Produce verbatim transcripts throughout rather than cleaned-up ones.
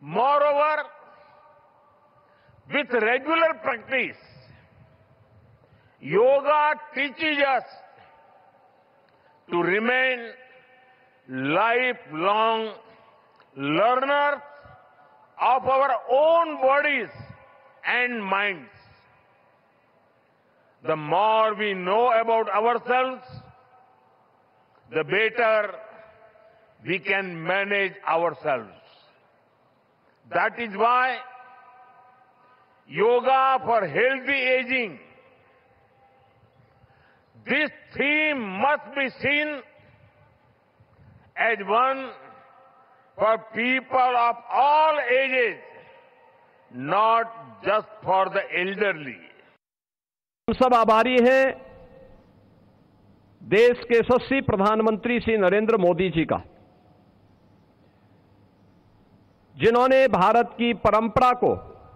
Moreover, with regular practice, yoga teaches us to remain lifelong learners of our own bodies and minds. The more we know about ourselves, the better we can manage ourselves. That is why yoga for healthy aging, this theme must be seen as one for people of all ages, not just for the elderly. हम सब आभारी हैं देश के यशस्वी प्रधानमंत्री श्री नरेंद्र मोदी जी का, जिन्होंने भारत की परंपरा को,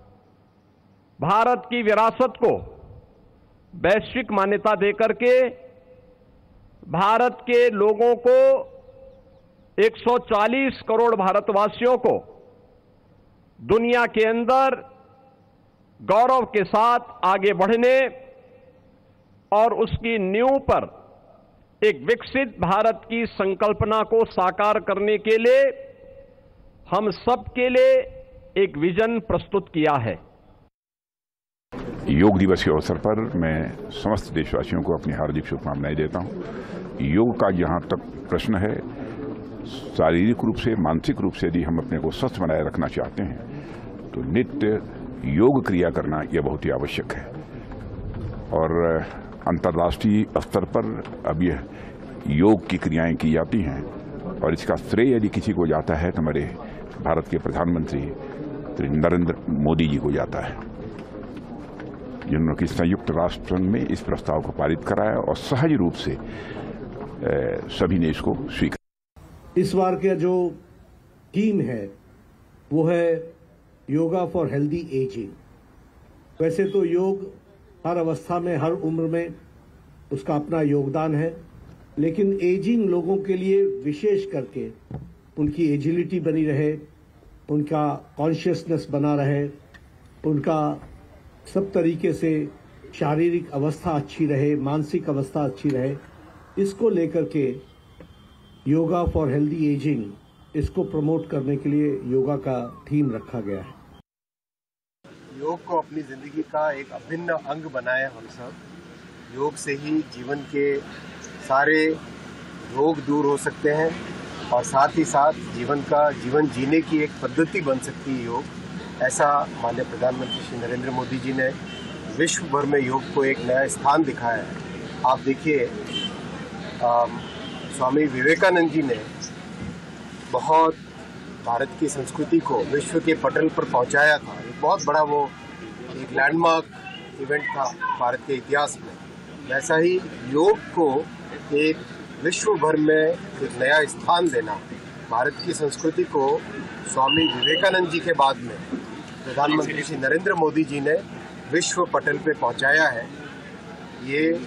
भारत की विरासत को वैश्विक मान्यता देकर के भारत के लोगों को, एक सौ चालीस करोड़ भारतवासियों को दुनिया के अंदर गौरव के साथ आगे बढ़ने और उसकी नींव पर एक विकसित भारत की संकल्पना को साकार करने के लिए हम सब के लिए एक विजन प्रस्तुत किया है। योग दिवस के अवसर पर मैं समस्त देशवासियों को अपनी हार्दिक शुभकामनाएं देता हूं। योग का जहां तक प्रश्न है, शारीरिक रूप से, मानसिक रूप से यदि हम अपने को स्वस्थ बनाए रखना चाहते हैं तो नित्य योग क्रिया करना यह बहुत ही आवश्यक है। और अंतर्राष्ट्रीय स्तर पर अब यह योग की क्रियाएं की जाती हैं और इसका श्रेय यदि किसी को जाता है तो हमारे भारत के प्रधानमंत्री श्री नरेंद्र मोदी जी को जाता है, जिन्होंने कि संयुक्त राष्ट्र संघ में इस प्रस्ताव को पारित कराया और सहज रूप से सभी ने इसको स्वीकार। इस बार का जो थीम है वो है योगा फॉर हेल्दी एजिंग। वैसे तो योग हर अवस्था में, हर उम्र में उसका अपना योगदान है, लेकिन एजिंग लोगों के लिए विशेष करके उनकी एजिलिटी बनी रहे, उनका कॉन्शियसनेस बना रहे, उनका सब तरीके से शारीरिक अवस्था अच्छी रहे, मानसिक अवस्था अच्छी रहे, इसको लेकर के योगा फॉर हेल्दी एजिंग, इसको प्रमोट करने के लिए योगा का थीम रखा गया है। योग को अपनी जिंदगी का एक अभिन्न अंग बनाए हम सब। योग से ही जीवन के सारे रोग दूर हो सकते हैं और साथ ही साथ जीवन का जीवन जीने की एक पद्धति बन सकती है योग। ऐसा माननीय प्रधानमंत्री श्री नरेंद्र मोदी जी ने विश्व भर में योग को एक नया स्थान दिखाया है। आप देखिए, स्वामी विवेकानंद जी ने बहुत भारत की संस्कृति को विश्व के पटल पर पहुंचाया था। एक बहुत बड़ा वो एक लैंडमार्क इवेंट था भारत के इतिहास में। वैसा ही योग को एक विश्व भर में एक नया स्थान देना, भारत की संस्कृति को स्वामी विवेकानंद जी के बाद में प्रधानमंत्री श्री नरेंद्र मोदी जी ने विश्व पटल पे पहुंचाया है। ये